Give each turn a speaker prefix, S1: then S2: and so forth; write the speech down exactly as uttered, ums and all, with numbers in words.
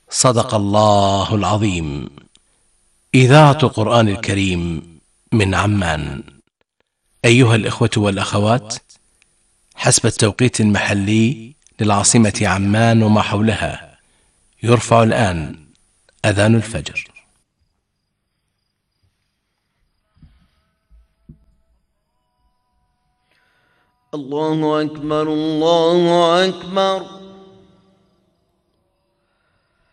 S1: صدق الله العظيم. إذاعة قرآن الكريم من عمان. أيها الإخوة والأخوات، حسب التوقيت المحلي للعاصمة عمان وما حولها، يرفع الآن أذان الفجر.
S2: الله أكبر، الله أكبر.